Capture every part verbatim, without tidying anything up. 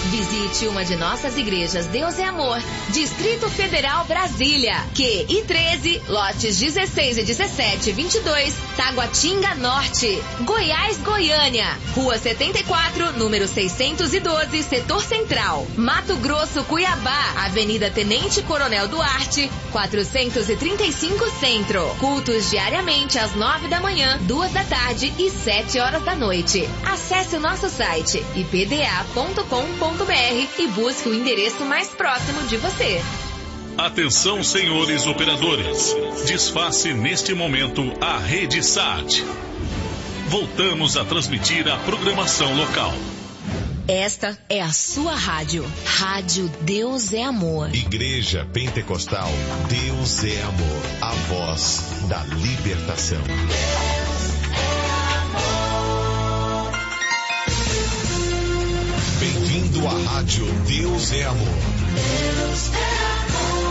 Visite uma de nossas igrejas Deus é Amor, Distrito Federal Brasília, Q I treze, lotes dezesseis e dezessete, vinte e dois, Taguatinga Norte, Goiás, Goiânia, Rua setenta e quatro, número seiscentos e doze, Setor Central, Mato Grosso, Cuiabá, Avenida Tenente Coronel Duarte, quatrocentos e trinta e cinco Centro. Cultos diariamente às nove da manhã, duas da tarde e sete horas da noite. Acesse o nosso site i p d a ponto com ponto b r e busque o endereço mais próximo de você. Atenção, senhores operadores. Desface neste momento a rede S A T. Voltamos a transmitir a programação local. Esta é a sua rádio. Rádio Deus é Amor. Igreja Pentecostal Deus é Amor. A voz da libertação. Bem-vindo à rádio Deus é Amor. Deus é amor.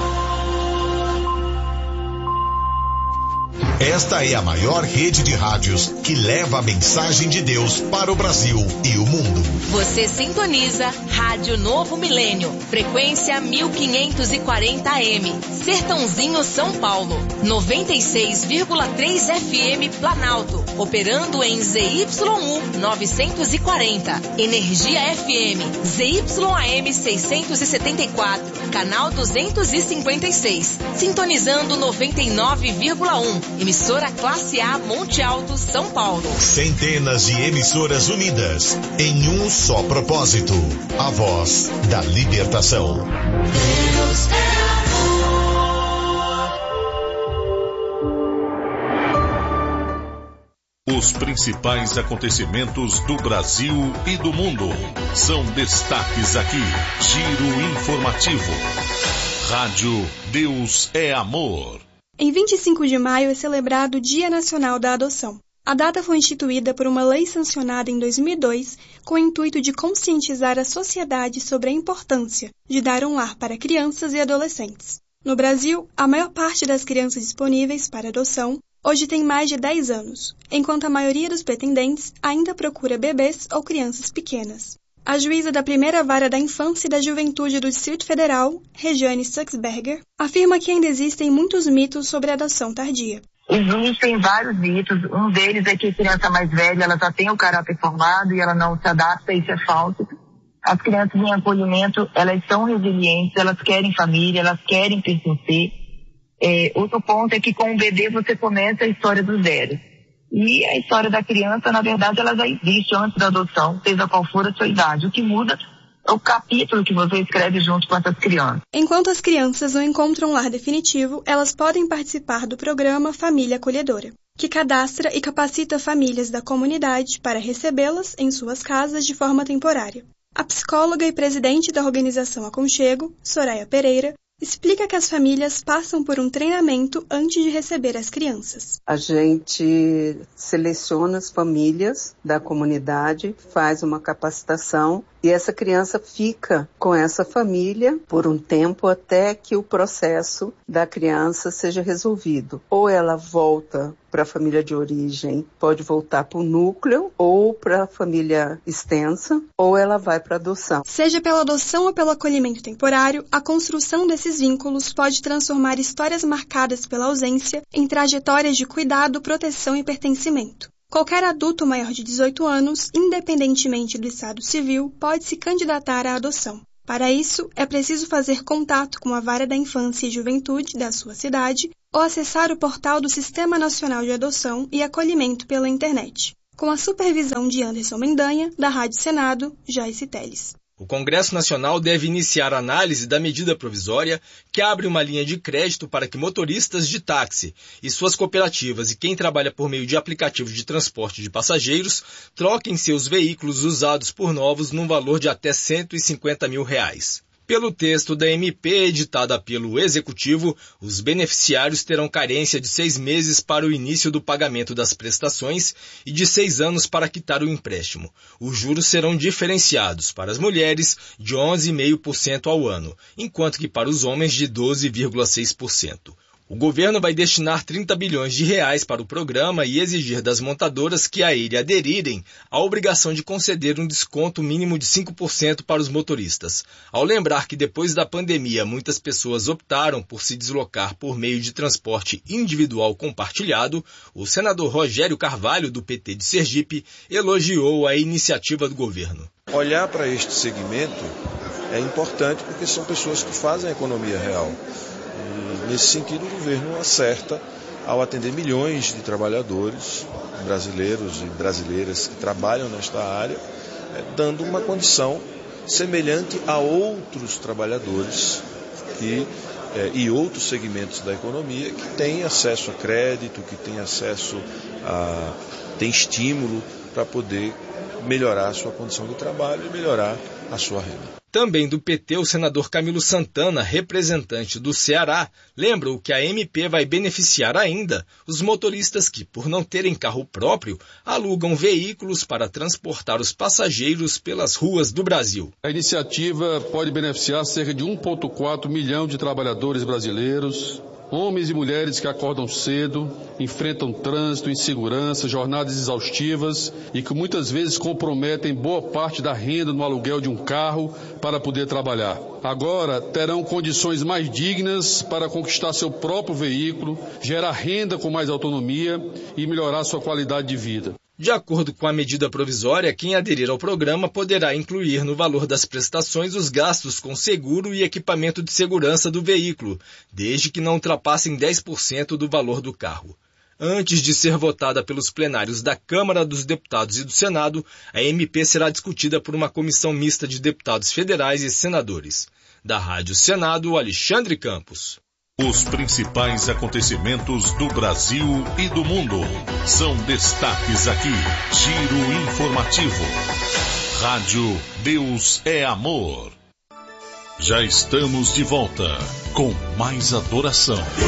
Esta é a maior rede de rádios que leva a mensagem de Deus para o Brasil e o mundo. Você sintoniza Rádio Novo Milênio, frequência mil quinhentos e quarenta A M, Sertãozinho, São Paulo, noventa e seis vírgula três F M Planalto, operando em Z Y um novecentos e quarenta, Energia F M, Z Y A M seiscentos e setenta e quatro, canal duzentos e cinquenta e seis, sintonizando noventa e nove vírgula um, emissora Classe A Monte Alto, São Paulo. Centenas de emissoras unidas em um só propósito, a voz da libertação. Deus é amor. Os principais acontecimentos do Brasil e do mundo são destaques aqui. Giro informativo. Rádio Deus é Amor. Em vinte e cinco de maio é celebrado o Dia Nacional da Adoção. A data foi instituída por uma lei sancionada em dois mil e dois com o intuito de conscientizar a sociedade sobre a importância de dar um lar para crianças e adolescentes. No Brasil, a maior parte das crianças disponíveis para adoção hoje tem mais de dez anos, enquanto a maioria dos pretendentes ainda procura bebês ou crianças pequenas. A juíza da primeira vara da infância e da juventude do Distrito Federal, Regiane Suxberger, afirma que ainda existem muitos mitos sobre a adoção tardia. Existem vários mitos. Um deles é que a criança mais velha ela já tem o caráter formado e ela não se adapta, isso é falso. As crianças em acolhimento, elas são resilientes, elas querem família, elas querem pertencer. É, outro ponto é que com o bebê você começa a história do zero. E a história da criança, na verdade, ela já existe antes da adoção, seja qual for a sua idade. O que muda é o capítulo que você escreve junto com essas crianças. Enquanto as crianças não encontram um lar definitivo, elas podem participar do programa Família Acolhedora, que cadastra e capacita famílias da comunidade para recebê-las em suas casas de forma temporária. A psicóloga e presidente da organização Aconchego, Soraya Pereira, explica que as famílias passam por um treinamento antes de receber as crianças. A gente seleciona as famílias da comunidade, faz uma capacitação e essa criança fica com essa família por um tempo até que o processo da criança seja resolvido. Ou ela volta para a família de origem, pode voltar para o núcleo ou para a família extensa, ou ela vai para adoção. Seja pela adoção ou pelo acolhimento temporário, a construção desses vínculos pode transformar histórias marcadas pela ausência em trajetórias de cuidado, proteção e pertencimento. Qualquer adulto maior de dezoito anos, independentemente do estado civil, pode se candidatar à adoção. Para isso, é preciso fazer contato com a Vara da Infância e Juventude da sua cidade ou acessar o portal do Sistema Nacional de Adoção e Acolhimento pela internet, com a supervisão de Anderson Mendanha, da Rádio Senado, Joyce Teles. O Congresso Nacional deve iniciar a análise da medida provisória que abre uma linha de crédito para que motoristas de táxi e suas cooperativas e quem trabalha por meio de aplicativos de transporte de passageiros troquem seus veículos usados por novos num valor de até cento e cinquenta mil reais. Pelo texto da M P editada pelo Executivo, os beneficiários terão carência de seis meses para o início do pagamento das prestações e de seis anos para quitar o empréstimo. Os juros serão diferenciados para as mulheres de onze vírgula cinco por cento ao ano, enquanto que para os homens de doze vírgula seis por cento. O governo vai destinar trinta bilhões de reais para o programa e exigir das montadoras que a ele aderirem a obrigação de conceder um desconto mínimo de cinco por cento para os motoristas. Ao lembrar que depois da pandemia muitas pessoas optaram por se deslocar por meio de transporte individual compartilhado, o senador Rogério Carvalho, do P T de Sergipe, elogiou a iniciativa do governo. Olhar para este segmento é importante porque são pessoas que fazem a economia real. E, nesse sentido, o governo acerta ao atender milhões de trabalhadores brasileiros e brasileiras que trabalham nesta área, é, dando uma condição semelhante a outros trabalhadores que, é, e outros segmentos da economia que têm acesso a crédito, que têm acesso a... têm estímulo para poder melhorar a sua condição de trabalho e melhorar a sua renda. Também do P T, o senador Camilo Santana, representante do Ceará, lembrou que a M P vai beneficiar ainda os motoristas que, por não terem carro próprio, alugam veículos para transportar os passageiros pelas ruas do Brasil. A iniciativa pode beneficiar cerca de um vírgula quatro milhão de trabalhadores brasileiros, homens e mulheres que acordam cedo, enfrentam trânsito, insegurança, jornadas exaustivas e que muitas vezes comprometem boa parte da renda no aluguel de um carro para poder trabalhar. Agora terão condições mais dignas para conquistar seu próprio veículo, gerar renda com mais autonomia e melhorar sua qualidade de vida. De acordo com a medida provisória, quem aderir ao programa poderá incluir no valor das prestações os gastos com seguro e equipamento de segurança do veículo, desde que não ultrapassem dez por cento do valor do carro. Antes de ser votada pelos plenários da Câmara dos Deputados e do Senado, a M P será discutida por uma comissão mista de deputados federais e senadores. Da Rádio Senado, Alexandre Campos. Os principais acontecimentos do Brasil e do mundo são destaques aqui. Giro informativo. Rádio Deus é Amor. Já estamos de volta com mais adoração.